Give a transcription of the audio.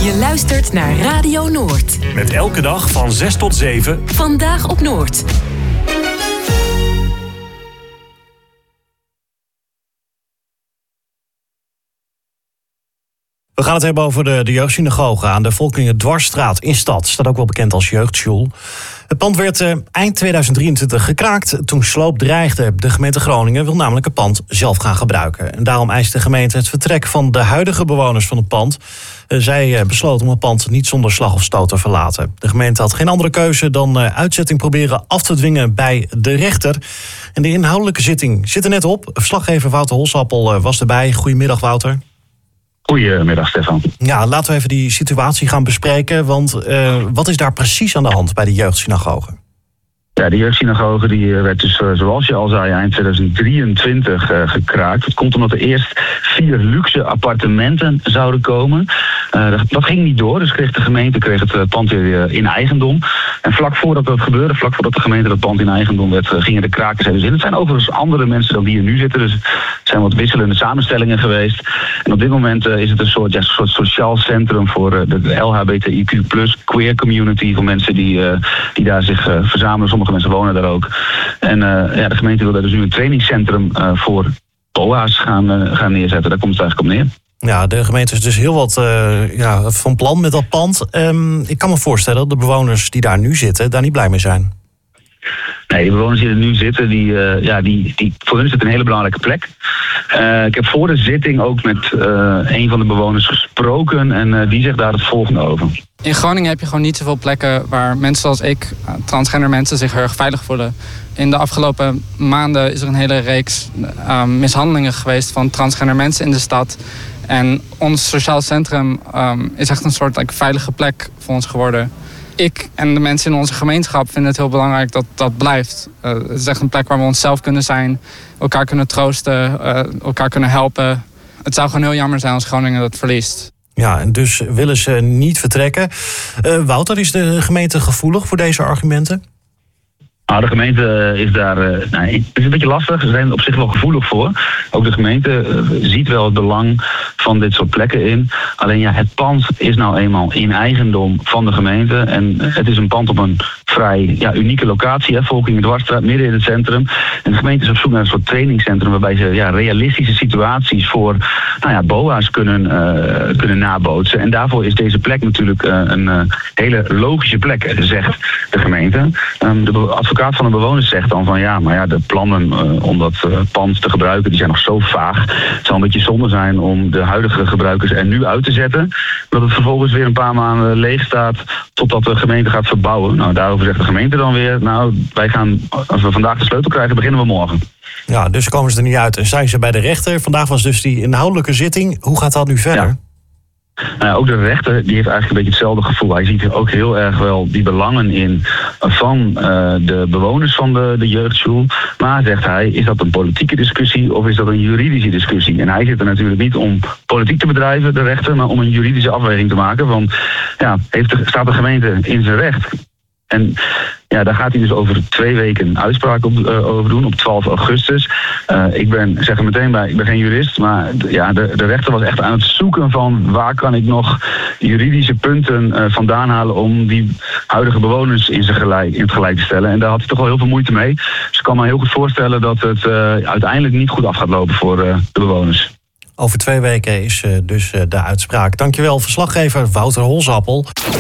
Je luistert naar Radio Noord. Met elke dag van 6 tot 7. Vandaag op Noord. We gaan het hebben over de jeugdsynagoge aan de Volkingen-Dwarsstraat in Stad. Staat ook wel bekend als jeugdschool. Het pand werd eind 2023 gekraakt. Toen sloop dreigde. De gemeente Groningen wil namelijk het pand zelf gaan gebruiken. En daarom eist de gemeente het vertrek van de huidige bewoners van het pand. Zij besloten om het pand niet zonder slag of stoot te verlaten. De gemeente had geen andere keuze dan uitzetting proberen af te dwingen bij de rechter. En de inhoudelijke zitting zit er net op. Verslaggever Wouter Holsappel was erbij. Goedemiddag, Wouter. Goedemiddag, Stefan. Ja, laten we even die situatie gaan bespreken. Want wat is daar precies aan de hand bij de jeugdsynagoge? Ja, de jeugdsynagoge die werd dus, zoals je al zei, eind 2023 gekraakt. Het komt omdat er eerst 4 luxe appartementen zouden komen. Dat ging niet door, dus kreeg de gemeente het pand weer in eigendom. En vlak voordat dat gebeurde, vlak voordat de gemeente dat pand in eigendom werd, gingen de krakers er dus in. Het zijn overigens andere mensen dan die hier nu zitten, dus het zijn wat wisselende samenstellingen geweest. En op dit moment is het een soort sociaal centrum voor de LHBTIQ+, queer community, voor mensen die daar zich verzamelen. Sommige mensen wonen daar ook. En de gemeente wil daar dus nu een trainingscentrum voor BOA's gaan neerzetten. Daar komt het eigenlijk op neer. Ja, de gemeente is dus heel wat van plan met dat pand. Ik kan me voorstellen dat de bewoners die daar nu zitten daar niet blij mee zijn. Nee, de bewoners die er nu zitten, die voor hun is het een hele belangrijke plek. Ik heb voor de zitting ook met een van de bewoners gesproken en die zegt daar het volgende over. In Groningen heb je gewoon niet zoveel plekken waar mensen zoals ik, transgender mensen, zich heel erg veilig voelen. In de afgelopen maanden is er een hele reeks mishandelingen geweest van transgender mensen in de stad. En ons sociaal centrum is echt een soort veilige plek voor ons geworden. Ik en de mensen in onze gemeenschap vinden het heel belangrijk dat dat blijft. Het is echt een plek waar we onszelf kunnen zijn, elkaar kunnen troosten, elkaar kunnen helpen. Het zou gewoon heel jammer zijn als Groningen dat verliest. Ja, en dus willen ze niet vertrekken. Wouter, is de gemeente gevoelig voor deze argumenten? Nou, de gemeente is daar... het is een beetje lastig. Ze zijn op zich wel gevoelig voor. Ook de gemeente ziet wel het belang van dit soort plekken in. Alleen ja, het pand is nou eenmaal in eigendom van de gemeente. En het is een pand op een vrij unieke locatie. Volkingen-Dwarsstraat, midden in het centrum. En de gemeente is op zoek naar een soort trainingscentrum waarbij ze realistische situaties voor BOA's kunnen nabootsen. En daarvoor is deze plek natuurlijk een hele logische plek, zegt de gemeente. De advocaat van de bewoners zegt dan van de plannen om dat pand te gebruiken, die zijn nog zo vaag. Het zou een beetje zonde zijn om de huidige gebruikers er nu uit te zetten. Dat het vervolgens weer een paar maanden leeg staat totdat de gemeente gaat verbouwen. Nou, daarover zegt de gemeente dan weer, wij gaan, als we vandaag de sleutel krijgen, beginnen we morgen. Ja, dus komen ze er niet uit en zijn ze bij de rechter. Vandaag was dus die inhoudelijke zitting. Hoe gaat dat nu verder? Ja. Ook de rechter die heeft eigenlijk een beetje hetzelfde gevoel. Hij ziet er ook heel erg wel die belangen in van de bewoners van de jeugdschool. Maar, zegt hij, is dat een politieke discussie of is dat een juridische discussie? En hij zit er natuurlijk niet om politiek te bedrijven, de rechter, maar om een juridische afweging te maken. Want staat de gemeente in zijn recht? En daar gaat hij dus over 2 weken een uitspraak over doen, op 12 augustus. Ik ben geen jurist, maar de rechter was echt aan het zoeken van waar kan ik nog juridische punten vandaan halen om die huidige bewoners in het gelijk te stellen. En daar had hij toch wel heel veel moeite mee. Dus ik kan me heel goed voorstellen dat het uiteindelijk niet goed af gaat lopen voor de bewoners. Over 2 weken is dus de uitspraak. Dankjewel, verslaggever Wouter Holsappel.